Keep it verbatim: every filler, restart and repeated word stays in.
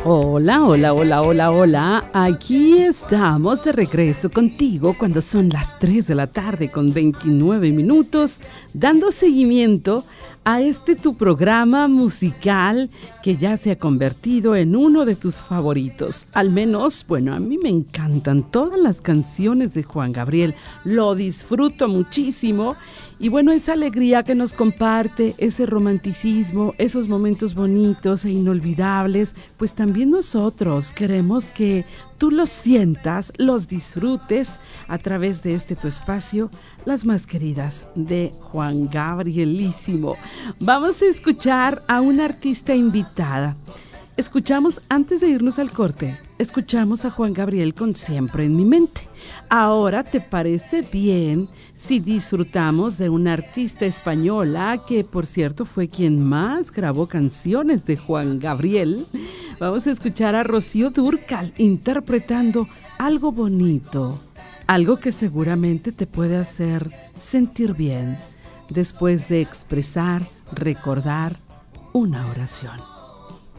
Hola, hola, hola, hola, hola. Aquí estamos de regreso contigo cuando son las tres de la tarde con veintinueve minutos, dando seguimiento a este tu programa musical que ya se ha convertido en uno de tus favoritos. Al menos, bueno, a mí me encantan todas las canciones de Juan Gabriel. Lo disfruto muchísimo. Y bueno, esa alegría que nos comparte, ese romanticismo, esos momentos bonitos e inolvidables, pues también nosotros queremos que tú los sientas, los disfrutes a través de este tu espacio, las más queridas de Juan Gabrielísimo. Vamos a escuchar a una artista invitada. Escuchamos, antes de irnos al corte, escuchamos a Juan Gabriel con Siempre en mi mente. Ahora, ¿te parece bien si disfrutamos de una artista española que, por cierto, fue quien más grabó canciones de Juan Gabriel? Vamos a escuchar a Rocío Dúrcal interpretando Algo Bonito, algo que seguramente te puede hacer sentir bien después de expresar, recordar una oración.